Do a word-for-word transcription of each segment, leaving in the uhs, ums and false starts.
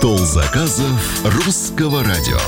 Стол заказов русского радио.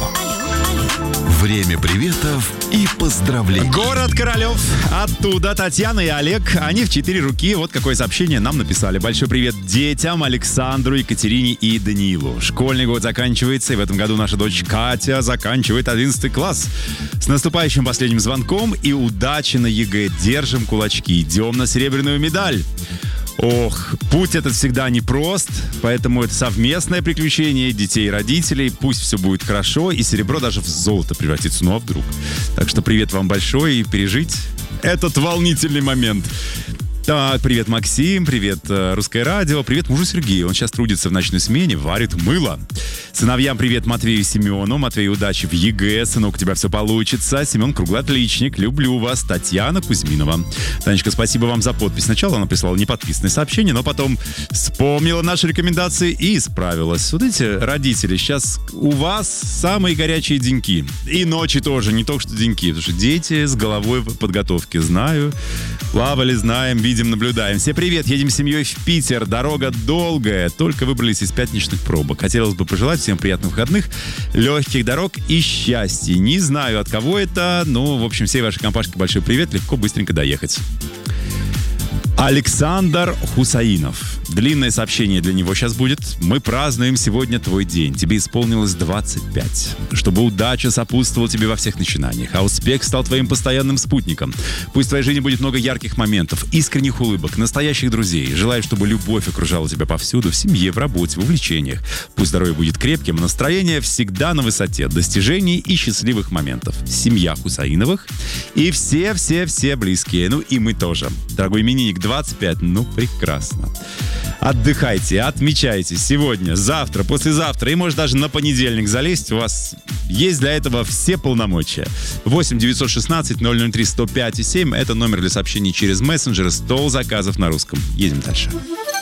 Время приветов и поздравлений. Город Королев. Оттуда Татьяна и Олег. Они в четыре руки. Вот какое сообщение нам написали. Большой привет детям Александру, Екатерине и Даниилу. Школьный год заканчивается, и в этом году наша дочь Катя заканчивает одиннадцатый класс. С наступающим последним звонком и удачи на ЕГЭ. Держим кулачки. Идем на серебряную медаль. Ох, путь этот всегда непрост, поэтому это совместное приключение детей и родителей. Пусть все будет хорошо, и серебро даже в золото превратится, ну а вдруг. Так что привет вам большой, и пережить этот волнительный момент. Так, привет, Максим, привет, Русское радио, привет мужу Сергею, он сейчас трудится в ночной смене, варит мыло. Сыновьям привет Матвею и Семену. Матвей, удачи в ЕГЭ, сынок, у тебя все получится. Семен, круглый отличник, люблю вас. Татьяна Кузьминова. Танечка, спасибо вам за подпись. Сначала она прислала неподписанное сообщение, но потом вспомнила наши рекомендации и исправилась. Вот эти родители, сейчас у вас самые горячие деньки. И ночи тоже, не только что деньки, потому что дети с головой в подготовке. Знаю, плавали, знаем, видим, наблюдаем. Все привет, едем с семьей в Питер. Дорога долгая, только выбрались из пятничных пробок. Хотелось бы пожелать всем приятных выходных, легких дорог и счастья. Не знаю, от кого это, но, в общем, всей вашей компашке большой привет. Легко, быстренько доехать. Александр Хусаинов. Длинное сообщение для него сейчас будет. Мы празднуем сегодня твой день. Тебе исполнилось двадцать пять. Чтобы удача сопутствовала тебе во всех начинаниях, а успех стал твоим постоянным спутником. Пусть в твоей жизни будет много ярких моментов, искренних улыбок, настоящих друзей. Желаю, чтобы любовь окружала тебя повсюду, в семье, в работе, в увлечениях. Пусть здоровье будет крепким, а настроение всегда на высоте достижений и счастливых моментов. Семья Хусаиновых и все-все-все близкие. Ну и мы тоже. Дорогой именинник, двадцать пять, ну прекрасно. Отдыхайте, отмечайте сегодня, завтра, послезавтра и, может, даже на понедельник залезть. У вас есть для этого все полномочия. восемь девятьсот шестнадцать ноль ноль три сто пять и семь. Это номер для сообщений через мессенджеры. Стол заказов на русском. Едем дальше.